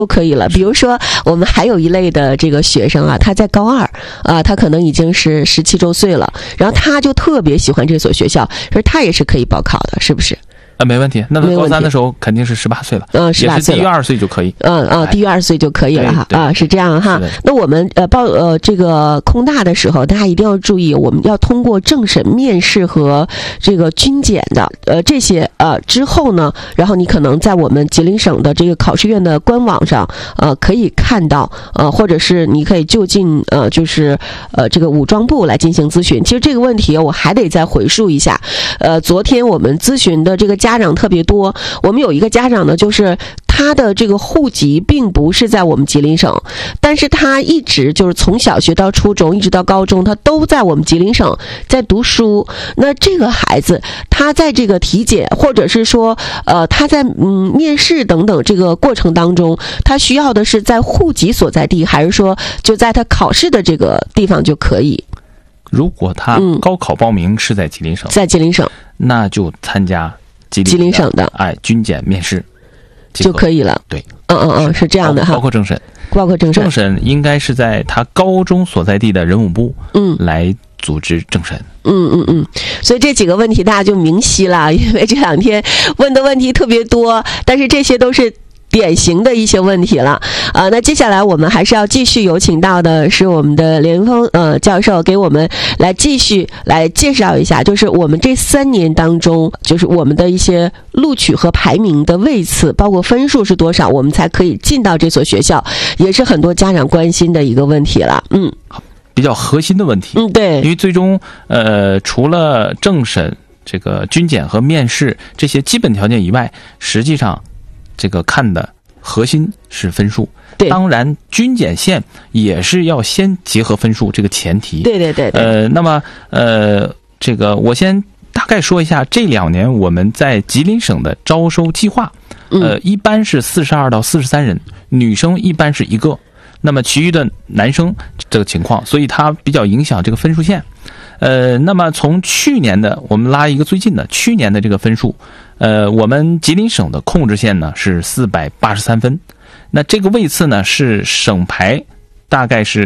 都可以了。比如说我们还有一类的这个学生啊，他在高2啊，他可能已经是17周岁了，然后他就特别喜欢这所学校，而他也是可以报考的，是不是？ 没问题。那他高3的时候肯定是18岁了 ，18岁了， 也是低于20岁就可以。 低于20岁就可以了哈。啊，是这样哈。那我们这个空大的时候，大家一定要注意，我们要通过政审、面试和这个军检的这些之后呢，然后你可能在我们吉林省的这个考试院的官网上可以看到或者是你可以就近就是这个武装部来进行咨询。其实这个问题我还得再回述一下。昨天我们咨询的这个家长特别多，我们有一个家长呢，就是他的这个户籍并不是在我们吉林省，但是他一直就是从小学到初中一直到高中，他都在我们吉林省在读书。那这个孩子他在这个体检或者是说他在面试等等这个过程当中，他需要的是在户籍所在地，还是说就在他考试的这个地方就可以？ 如果他高考报名是在吉林省， 在吉林省， 那就参加吉林省的军检面试就可以了。 对， 是这样的哈。 包括政审， 政审应该是在他高中所在地的人武部来组织政审。 所以这几个问题大家就明晰了，因为这2天问的问题特别多，但是这些都是典型的一些问题了。那接下来我们还是要继续有请到的是我们的连云峰教授，给我们来继续来介绍一下，就是我们这3年当中，就是我们的一些录取和排名的位次，包括分数是多少，我们才可以进到这所学校，也是很多家长关心的一个问题了。 比较核心的问题。 对， 因为最终除了政审、这个军检和面试这些基本条件以外，实际上这个看的核心是分数。 对， 当然军检线也是要先结合分数这个前提。 对。 那么这个我先大概说一下这2年我们在吉林省的招收计划。一般是42到43人，女生一般是1个，那么其余的男生这个情况，所以它比较影响这个分数线。那么从去年的，我们拉一个最近的，去年的这个分数，我们吉林省的控制线呢是483分，那这个位次呢是省排大概是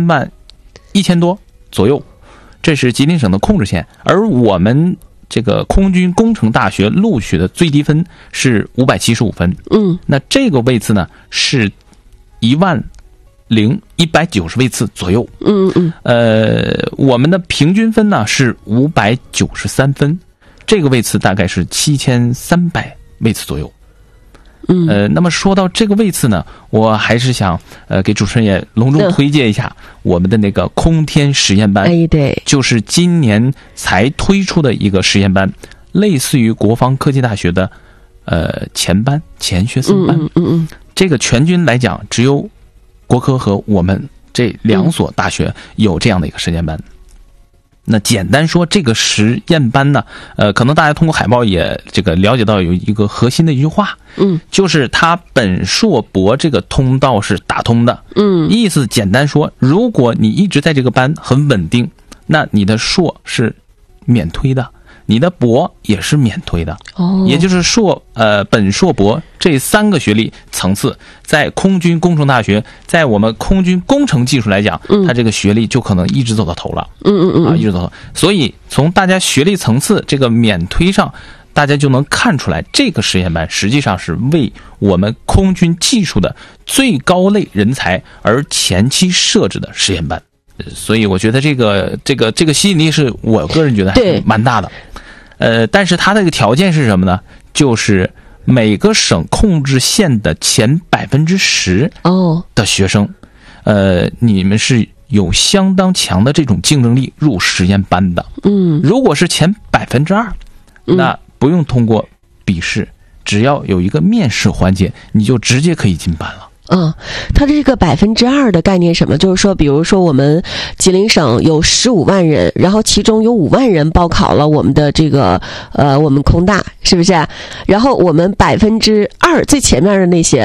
31000多左右，这是吉林省的控制线。而我们这个空军工程大学录取的最低分是575分，那这个位次呢是10190位次左右。我们的平均分呢是593分，这个位次大概是7300位次左右。那么说到这个位次呢，我还是想给主持人也隆重推荐一下我们的那个空天实验班。 对， 就是今年才推出的一个实验班，类似于国防科技大学的前班、前学生班。这个全军来讲，只有国科和我们这2所大学有这样的一个实验班。那简单说，这个实验班呢，可能大家通过海报也这个了解到有一个核心的一句话，就是它本硕博这个通道是打通的。意思简单说，如果你一直在这个班很稳定，那你的硕是免推的，你的博也是免推的。也就是本硕博这3个学历层次，在空军工程大学，在我们空军工程技术来讲，它这个学历就可能一直走到头了。一直走到头。所以从大家学历层次这个免推上，大家就能看出来，这个实验班实际上是为我们空军技术的最高类人才而前期设置的实验班。所以我觉得这个吸引力是我个人觉得还是蛮大的。但是它的一个条件是什么呢？就是每个省控制线的前10%的学生，你们是有相当强的这种竞争力入实验班的。如果是前2%，那不用通过笔试，只要有一个面试环节，你就直接可以进班了。 它这个2%的概念什么？就是说，比如说我们吉林省有15万人，然后其中有5万人报考了我们的这个我们空大，是不是？然后我们2%最前面的那些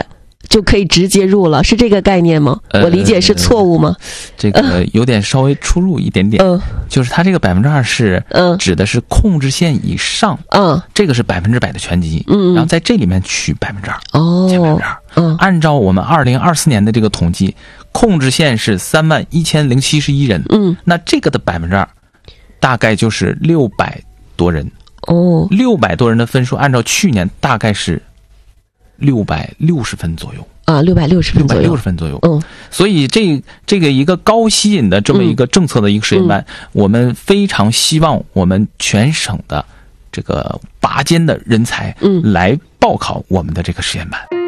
就可以直接入了，是这个概念吗？我理解是错误吗？ 这个有点稍微出入一点点。就是它这个2%是指的是控制线以上，这个是100%的拳击，然后在这里面取2%，减2%。按照我们2024年的这个统计，控制线是31071人，那这个的2%大概就是600多人。600多人的分数，按照去年大概是660分左右啊，660分左右。所以这个一个高吸引的这么一个政策的一个实验班，我们非常希望我们全省的这个拔尖的人才来报考我们的这个实验班。